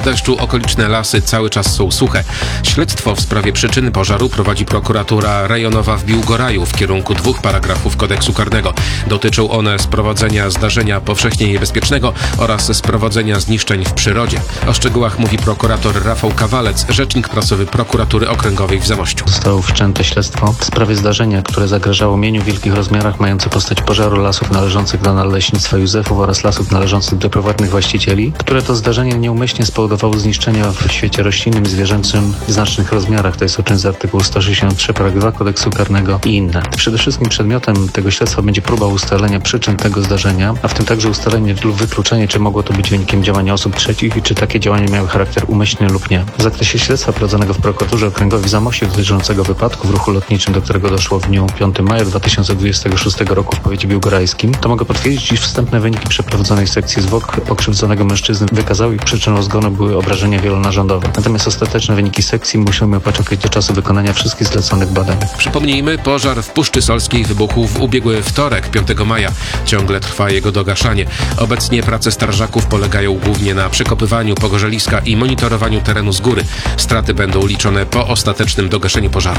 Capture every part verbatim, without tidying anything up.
deszczu okoliczne lasy cały czas są suche. Śledztwo w sprawie przyczyny pożaru prowadzi prokuratura rejonowa w Biłgoraju w kierunku dwóch paragrafów kodeksu karnego. Dotyczą one sprowadzenia zdarzenia powszechnie niebezpiecznego oraz sprowadzenia zniszczeń w przyrodzie. O szczegółach mówi prokurator Rafał Kawalec, rzecznik prasowy prokuratury okręgowej w Zamościu. Zostało wszczęte śledztwo w sprawie zdarzenia, które zagrażało mieniu w wielkich rozmiarach, mające postać pożaru lasów należących do Nadleśnictwa Józefów oraz lasów należących do prywatnych właścicieli, które to zdarzenie nieumyślnie spowodowało zniszczenia w świecie roślinnym i zwierzęcym w znacznych rozmiarach. To jest o czym z artykułu sto sześćdziesiąt trzy paragraf dwa kodeksu karnego i inne. Przede wszystkim przedmiotem tego śledztwa będzie próba ustalenia przyczyn tego zdarzenia, a w tym także ustalenie lub wykluczenie, czy mogło to być wynikiem działania osób trzecich i czy takie działania miały charakter umyślny lub nie. W zakresie śledztwa prowadzonego w prokuraturze okręgowej w Zamościu dotyczącego wypadku w ruchu lotniczym, do którego doszło w dniu piątego maja dwa tysiące dwudziestego szóstego roku w powiecie biłgorajskim, to mogę potwierdzić, iż wstępne wyniki przeprowadzonej sekcji zwłok pokrzywdzonego mężczyzny wykazały, iż przyczyną zgonu były obrażenia wielonarządowe. Natomiast ostateczne wyniki sekcji musimy poczekać do czasu wykonania wszystkich zleconych badań. Przypomnijmy, pożar w Puszczy Solskiej wybuchł w ubiegły wtorek, piątego maja. Ciągle trwa jego dogaszanie. Obecnie prace strażaków polegają głównie na przekopywaniu pogorzeliska i monitorowaniu terenu z góry. Straty będą liczone po ostatecznym dogaszeniu pożaru.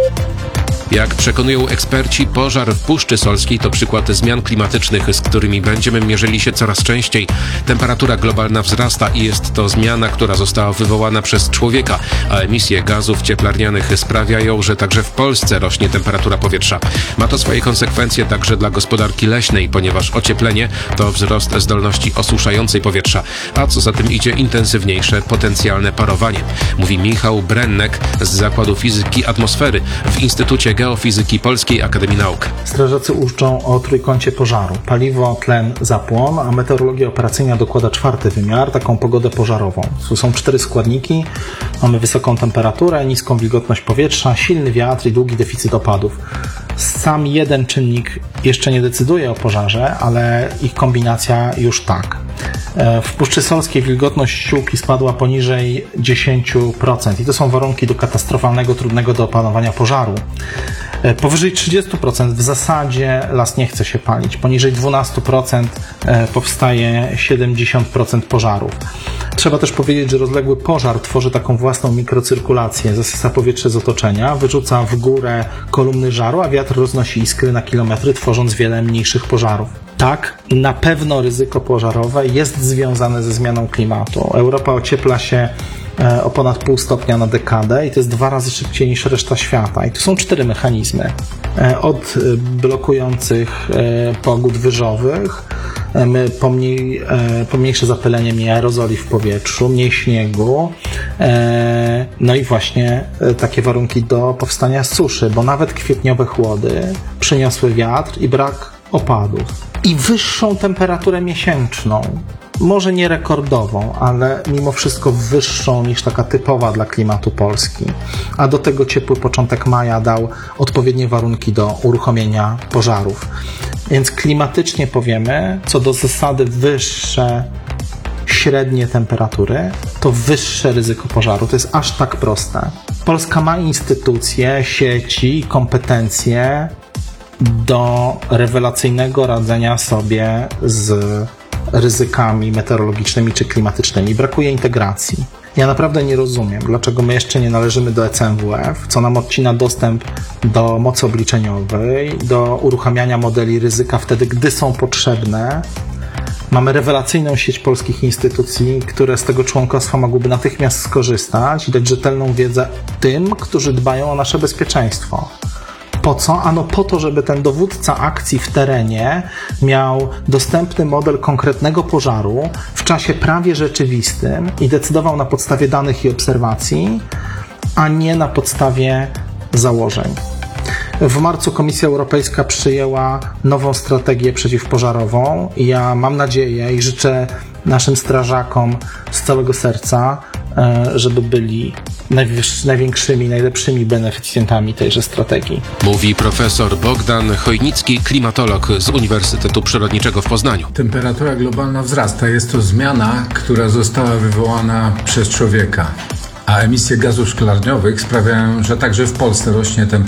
Jak przekonują eksperci, pożar w Puszczy Solskiej to przykład zmian klimatycznych, z którymi będziemy mierzyli się coraz częściej. Temperatura globalna wzrasta i jest to zmiana, która została wywołana przez człowieka, a emisje gazów cieplarnianych sprawiają, że także w Polsce rośnie temperatura powietrza. Ma to swoje konsekwencje także dla gospodarki leśnej, ponieważ ocieplenie to wzrost zdolności osuszającej powietrza, a co za tym idzie intensywniejsze potencjalne parowanie. Mówi Michał Brennek z Zakładu Fizyki Atmosfery w Instytucie Geofizyki Polskiej Akademii Nauk. Strażacy uczczą o trójkącie pożaru. Paliwo, tlen, zapłon, a meteorologia operacyjna dokłada czwarty wymiar, taką pogodę pożarową. Tu są cztery składniki. Mamy wysoką temperaturę, niską wilgotność powietrza, silny wiatr i długi deficyt opadów. Sam jeden czynnik jeszcze nie decyduje o pożarze, ale ich kombinacja już tak. W Puszczy Solskiej wilgotność ściółki spadła poniżej dziesięć procent i to są warunki do katastrofalnego, trudnego do opanowania pożaru. Powyżej trzydzieści procent w zasadzie las nie chce się palić. Poniżej dwanaście procent powstaje siedemdziesiąt procent pożarów. Trzeba też powiedzieć, że rozległy pożar tworzy taką własną mikrocyrkulację, zasysa powietrze z otoczenia, wyrzuca w górę kolumny żaru, a wiatr roznosi iskry na kilometry, tworząc wiele mniejszych pożarów. Tak, na pewno ryzyko pożarowe jest związane ze zmianą klimatu. Europa ociepla się o ponad pół stopnia na dekadę i to jest dwa razy szybciej niż reszta świata. I tu są cztery mechanizmy. Od blokujących pogód wyżowych, pomniej, pomniejsze zapylenie mniej aerozoli w powietrzu, mniej śniegu, no i właśnie takie warunki do powstania suszy, bo nawet kwietniowe chłody przyniosły wiatr i brak opadów. I wyższą temperaturę miesięczną. Może nie rekordową, ale mimo wszystko wyższą niż taka typowa dla klimatu Polski. A do tego ciepły początek maja dał odpowiednie warunki do uruchomienia pożarów. Więc klimatycznie powiemy, co do zasady wyższe średnie temperatury, to wyższe ryzyko pożaru. To jest aż tak proste. Polska ma instytucje, sieci, kompetencje do rewelacyjnego radzenia sobie z ryzykami meteorologicznymi czy klimatycznymi. Brakuje integracji. Ja naprawdę nie rozumiem, dlaczego my jeszcze nie należymy do E C M W F, co nam odcina dostęp do mocy obliczeniowej, do uruchamiania modeli ryzyka wtedy, gdy są potrzebne. Mamy rewelacyjną sieć polskich instytucji, które z tego członkostwa mogłyby natychmiast skorzystać i dać rzetelną wiedzę tym, którzy dbają o nasze bezpieczeństwo. Po co? Ano po to, żeby ten dowódca akcji w terenie miał dostępny model konkretnego pożaru w czasie prawie rzeczywistym i decydował na podstawie danych i obserwacji, a nie na podstawie założeń. W marcu Komisja Europejska przyjęła nową strategię przeciwpożarową i ja mam nadzieję i życzę naszym strażakom z całego serca, żeby byli największymi, najlepszymi beneficjentami tejże strategii. Mówi profesor Bogdan Chojnicki, klimatolog z Uniwersytetu Przyrodniczego w Poznaniu. Temperatura globalna wzrasta. Jest to zmiana, która została wywołana przez człowieka. A emisje gazów szklarniowych sprawiają, że także w Polsce rośnie temperatura.